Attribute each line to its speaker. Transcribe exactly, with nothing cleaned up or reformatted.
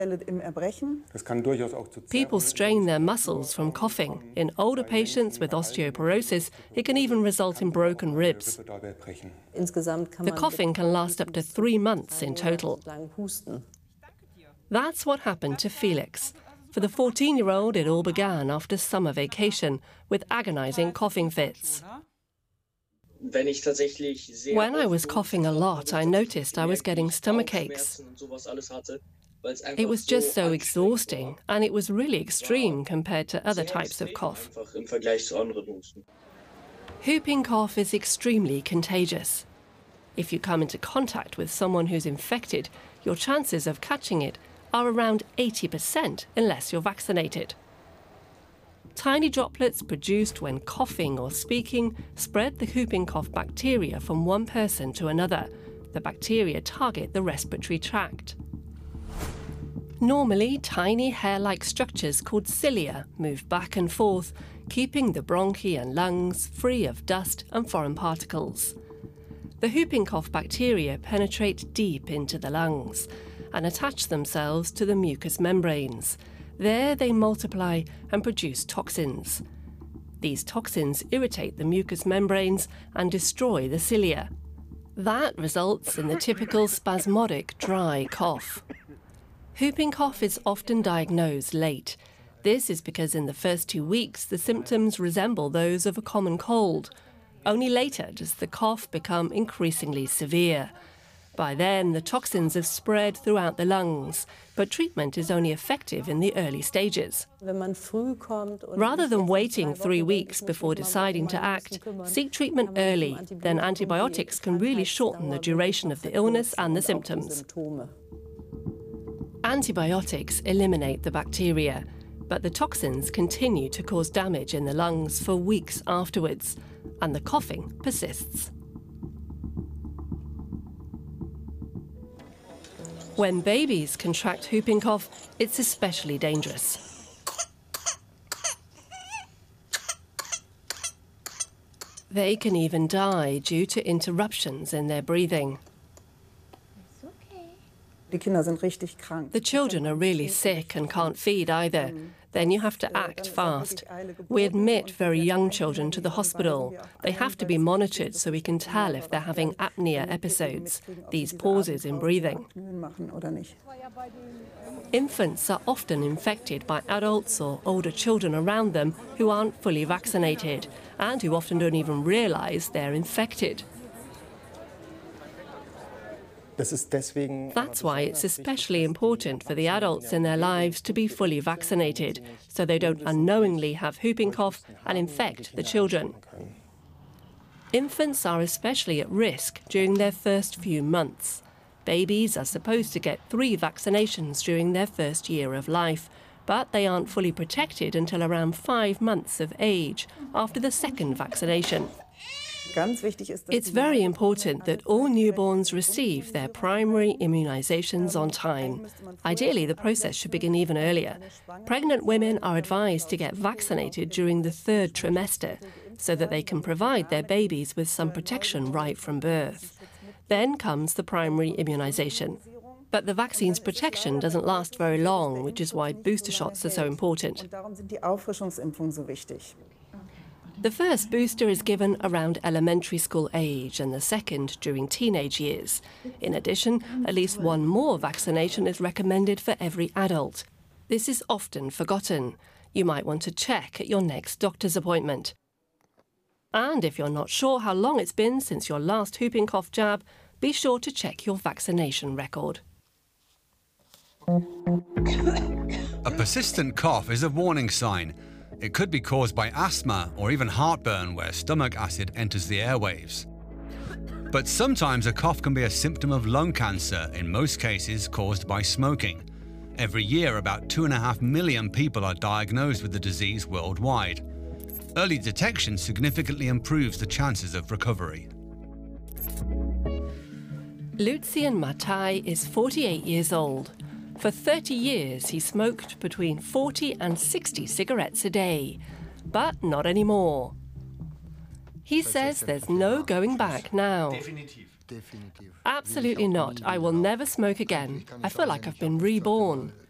Speaker 1: People strain their muscles from coughing. In older patients with osteoporosis, it can even result in broken ribs. The coughing can last up to three months in total. That's what happened to Felix. For the fourteen-year-old, it all began after summer vacation with agonizing coughing fits. When I was coughing a lot, I noticed I was getting stomach aches. It was just so exhausting, and it was really extreme compared to other types of cough. Whooping cough is extremely contagious. If you come into contact with someone who's infected, your chances of catching it are around eighty percent unless you're vaccinated. Tiny droplets produced when coughing or speaking spread the whooping cough bacteria from one person to another. The bacteria target the respiratory tract. Normally, tiny hair-like structures called cilia move back and forth, keeping the bronchi and lungs free of dust and foreign particles. The whooping cough bacteria penetrate deep into the lungs and attach themselves to the mucous membranes. There they multiply and produce toxins. These toxins irritate the mucous membranes and destroy the cilia. That results in the typical spasmodic, dry cough. Whooping cough is often diagnosed late. This is because in the first two weeks the symptoms resemble those of a common cold. Only later does the cough become increasingly severe. By then, the toxins have spread throughout the lungs, but treatment is only effective in the early stages. Rather than waiting three weeks before deciding to act, seek treatment early. Then antibiotics can really shorten the duration of the illness and the symptoms. Antibiotics eliminate the bacteria, but the toxins continue to cause damage in the lungs for weeks afterwards, and the coughing persists. When babies contract whooping cough, it's especially dangerous. They can even die due to interruptions in their breathing. The children are really sick and can't feed either. Then you have to act fast. We admit very young children to the hospital. They have to be monitored so we can tell if they're having apnea episodes, these pauses in breathing. Infants are often infected by adults or older children around them who aren't fully vaccinated and who often don't even realize they're infected. That's why it's especially important for the adults in their lives to be fully vaccinated, so they don't unknowingly have whooping cough and infect the children. Infants are especially at risk during their first few months. Babies are supposed to get three vaccinations during their first year of life, but they aren't fully protected until around five months of age, after the second vaccination. It's very important that all newborns receive their primary immunizations on time. Ideally, the process should begin even earlier. Pregnant women are advised to get vaccinated during the third trimester so that they can provide their babies with some protection right from birth. Then comes the primary immunization. But the vaccine's protection doesn't last very long, which is why booster shots are so important. The first booster is given around elementary school age and the second during teenage years. In addition, at least one more vaccination is recommended for every adult. This is often forgotten. You might want to check at your next doctor's appointment. And if you're not sure how long it's been since your last whooping cough jab, be sure to check your vaccination record.
Speaker 2: A persistent cough is a warning sign. It could be caused by asthma or even heartburn where stomach acid enters the airwaves. But sometimes a cough can be a symptom of lung cancer, in most cases caused by smoking. Every year, about two and a half million people are diagnosed with the disease worldwide. Early detection significantly improves the chances of recovery.
Speaker 1: Lucien Matai is forty-eight years old. For thirty years, he smoked between forty and sixty cigarettes a day, but not anymore. He says there's no going back now. Absolutely not. I will never smoke again. I feel like I've been reborn.